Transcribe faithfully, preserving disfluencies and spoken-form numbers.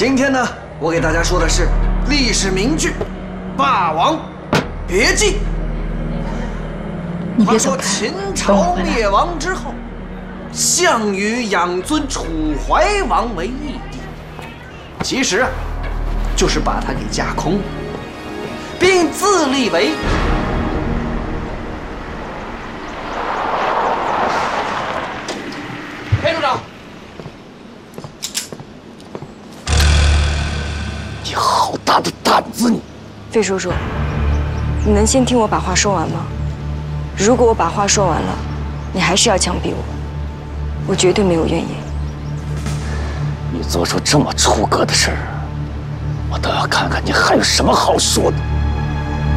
今天呢，我给大家说的是历史名剧《霸王别姬》。 你别走开， 话说秦朝灭亡之后，项羽养尊楚怀王为义帝，其实啊，就是把他给架空，并自立为裴处长。 你好大的胆子！你， 费叔叔，你能先听我把话说完吗？如果我把话说完了，你还是要枪毙我，我绝对没有怨言。 你做出这么出格的事儿，我倒要看看你还有什么好说的。